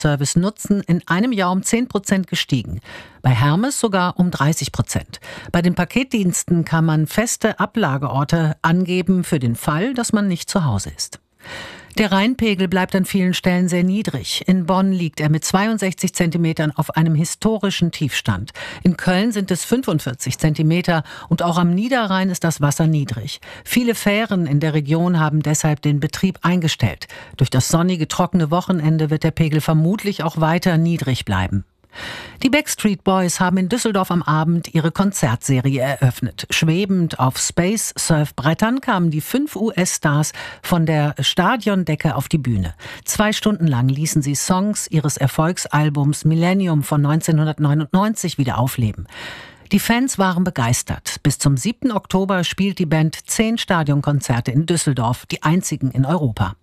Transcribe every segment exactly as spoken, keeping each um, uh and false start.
Service-Nutzen in einem Jahr um zehn Prozent gestiegen. Bei Hermes sogar um dreißig Prozent. Bei den Paketdiensten kann man feste Ablageorte angeben für den Fall, dass man nicht zu Hause ist. Der Rheinpegel bleibt an vielen Stellen sehr niedrig. In Bonn liegt er mit zweiundsechzig Zentimetern auf einem historischen Tiefstand. In Köln sind es fünfundvierzig Zentimeter und auch am Niederrhein ist das Wasser niedrig. Viele Fähren in der Region haben deshalb den Betrieb eingestellt. Durch das sonnige, trockene Wochenende wird der Pegel vermutlich auch weiter niedrig bleiben. Die Backstreet Boys haben in Düsseldorf am Abend ihre Konzertserie eröffnet. Schwebend auf Space-Surfbrettern kamen die fünf U S-Stars von der Stadiondecke auf die Bühne. Zwei Stunden lang ließen sie Songs ihres Erfolgsalbums Millennium von neunzehnhundertneunundneunzig wieder aufleben. Die Fans waren begeistert. Bis zum siebten Oktober spielt die Band zehn Stadionkonzerte in Düsseldorf, die einzigen in Europa.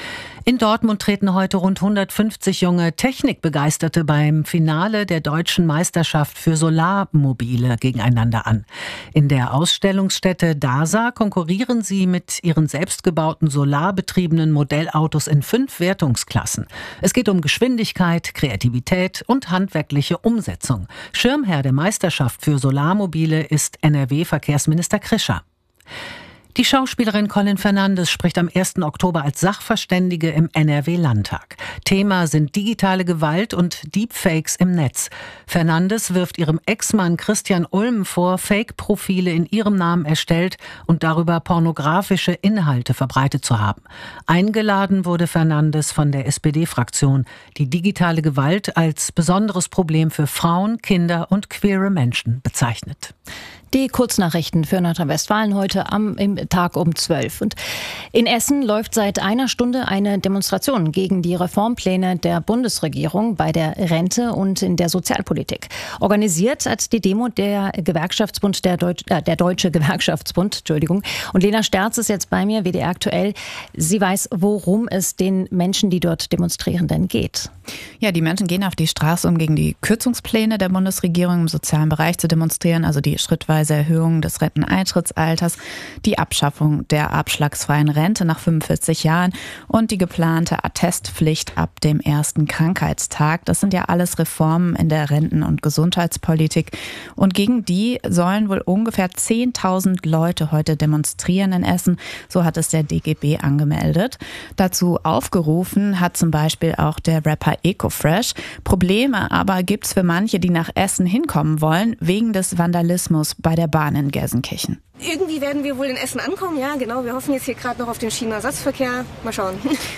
In Dortmund treten heute rund hundertfünfzig junge Technikbegeisterte beim Finale der deutschen Meisterschaft für Solarmobile gegeneinander an. In der Ausstellungsstätte DASA konkurrieren sie mit ihren selbstgebauten solarbetriebenen Modellautos in fünf Wertungsklassen. Es geht um Geschwindigkeit, Kreativität und handwerkliche Umsetzung. Schirmherr der Meisterschaft für Solarmobile ist N R W-Verkehrsminister Krischer. Die Schauspielerin Colin Fernandes spricht am ersten Oktober als Sachverständige im N R W-Landtag. Thema sind digitale Gewalt und Deepfakes im Netz. Fernandes wirft ihrem Ex-Mann Christian Ulm vor, Fake-Profile in ihrem Namen erstellt und darüber pornografische Inhalte verbreitet zu haben. Eingeladen wurde Fernandes von der S P D-Fraktion, die digitale Gewalt als besonderes Problem für Frauen, Kinder und queere Menschen bezeichnet. Die Kurznachrichten für Nordrhein-Westfalen heute am im Tag um zwölf. Und in Essen läuft seit einer Stunde eine Demonstration gegen die Reformpläne der Bundesregierung bei der Rente und in der Sozialpolitik. Organisiert hat die Demo der Gewerkschaftsbund, der, Deutsch, äh, der Deutsche Gewerkschaftsbund, Entschuldigung. Und Lena Sterz ist jetzt bei mir, W D R aktuell. Sie weiß, worum es den Menschen, die dort demonstrieren, denn geht. Ja, die Menschen gehen auf die Straße, um gegen die Kürzungspläne der Bundesregierung im sozialen Bereich zu demonstrieren, also die schrittweise Erhöhung des Renteneintrittsalters, die Abschaffung der abschlagsfreien Rente nach fünfundvierzig Jahren und die geplante Attestpflicht ab dem ersten Krankheitstag. Das sind ja alles Reformen in der Renten- und Gesundheitspolitik. Und gegen die sollen wohl ungefähr zehntausend Leute heute demonstrieren in Essen. So hat es der D G B angemeldet. Dazu aufgerufen hat zum Beispiel auch der Rapper Ecofresh. Probleme aber gibt es für manche, die nach Essen hinkommen wollen, wegen des Vandalismus bei der Bahn in Gelsenkirchen. Irgendwie werden wir wohl in Essen ankommen, ja genau. Wir hoffen jetzt hier gerade noch auf den Schienenersatzverkehr. Mal schauen.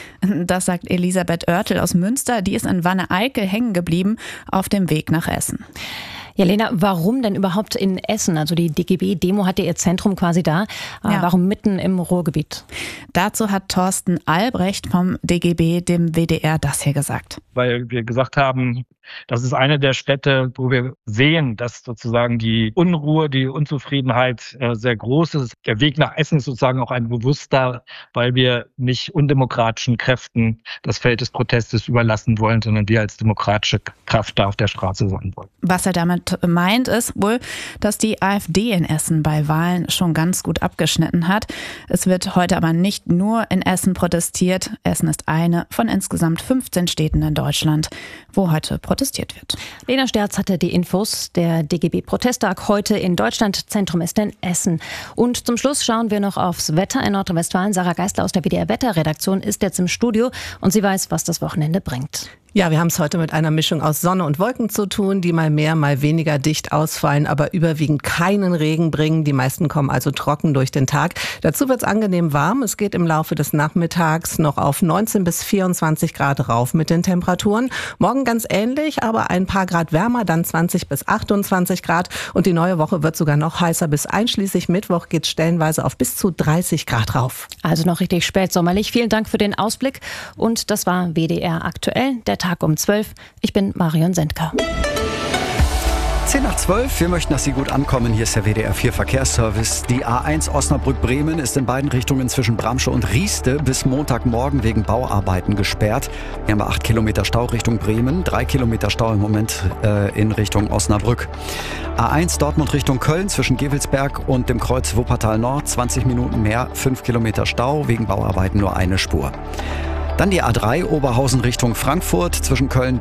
Das sagt Elisabeth Oertel aus Münster. Die ist in Wanne-Eickel hängen geblieben auf dem Weg nach Essen. Ja, Lena, warum denn überhaupt in Essen? Also die D G B-Demo hat ja ihr Zentrum quasi da. Ja. Warum mitten im Ruhrgebiet? Dazu hat Thorsten Albrecht vom D G B dem W D R das hier gesagt. Weil wir gesagt haben, das ist eine der Städte, wo wir sehen, dass sozusagen die Unruhe, die Unzufriedenheit äh, sehr groß ist. Der Weg nach Essen ist sozusagen auch ein bewusster, weil wir nicht undemokratischen Kräften das Feld des Protestes überlassen wollen, sondern wir als demokratische Kraft da auf der Straße sein wollen. Was er damit meint, ist wohl, dass die AfD in Essen bei Wahlen schon ganz gut abgeschnitten hat. Es wird heute aber nicht nur in Essen protestiert. Essen ist eine von insgesamt fünfzehn Städten in Deutschland, wo heute protestiert wird. Lena Sterz hatte die Infos. Der D G B-Protesttag heute in Deutschland. Zentrum ist in Essen. Und zum Schluss schauen wir noch aufs Wetter in Nordrhein-Westfalen. Sarah Geisler aus der W D R-Wetterredaktion ist jetzt im Studio und sie weiß, was das Wochenende bringt. Ja, wir haben es heute mit einer Mischung aus Sonne und Wolken zu tun, die mal mehr, mal weniger dicht ausfallen, aber überwiegend keinen Regen bringen. Die meisten kommen also trocken durch den Tag. Dazu wird es angenehm warm. Es geht im Laufe des Nachmittags noch auf neunzehn bis vierundzwanzig Grad rauf mit den Temperaturen. Morgen ganz ähnlich, aber ein paar Grad wärmer, dann zwanzig bis achtundzwanzig Grad. Und die neue Woche wird sogar noch heißer. Bis einschließlich Mittwoch geht es stellenweise auf bis zu dreißig Grad rauf. Also noch richtig spätsommerlich. Vielen Dank für den Ausblick. Und das war W D R aktuell, der Tag um zwölf. Ich bin Marion Sendker. zehn nach zwölf, wir möchten, dass Sie gut ankommen. Hier ist der W D R vier Verkehrsservice. Die A eins Osnabrück-Bremen ist in beiden Richtungen zwischen Bramsche und Rieste bis Montagmorgen wegen Bauarbeiten gesperrt. Wir haben acht Kilometer Stau Richtung Bremen, drei Kilometer Stau im Moment äh, in Richtung Osnabrück. A eins Dortmund Richtung Köln zwischen Gevelsberg und dem Kreuz Wuppertal Nord, zwanzig Minuten mehr, fünf Kilometer Stau, wegen Bauarbeiten nur eine Spur. Dann die A drei Oberhausen Richtung Frankfurt zwischen Köln